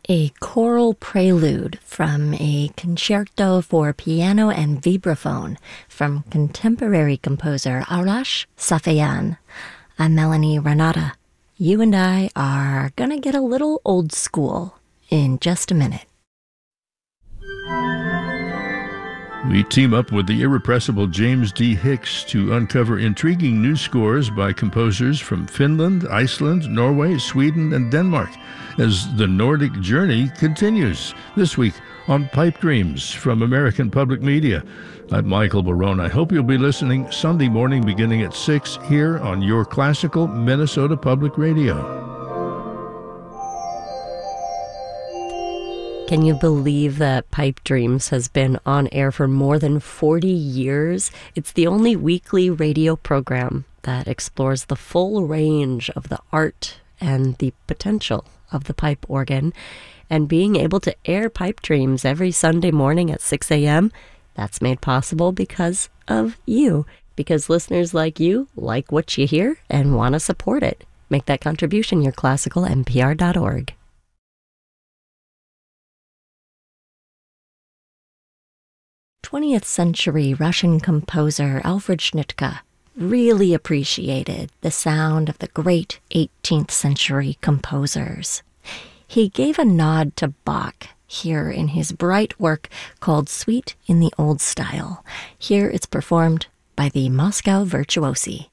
A choral prelude from a concerto for piano and vibraphone from contemporary composer Arash Safeyan. I'm Melanie Renata. You and I are gonna get a little old school in just a minute. We team up with the irrepressible James D. Hicks to uncover intriguing new scores by composers from Finland, Iceland, Norway, Sweden, and Denmark as the Nordic journey continues. This week on Pipe Dreams from American Public Media. I'm Michael Barone. I hope you'll be listening Sunday morning beginning at 6 here on your classical Minnesota Public Radio. Can you believe that Pipe Dreams has been on air for more than 40 years? It's the only weekly radio program that explores the full range of the art and the potential of the pipe organ. And being able to air Pipe Dreams every Sunday morning at 6 a.m., that's made possible because of you. Because listeners like you like what you hear and want to support it. Make that contribution, yourclassicalnpr.org. 20th century Russian composer Alfred Schnittke really appreciated the sound of the great 18th century composers. He gave a nod to Bach here in his bright work called Suite in the Old Style. Here it's performed by the Moscow Virtuosi.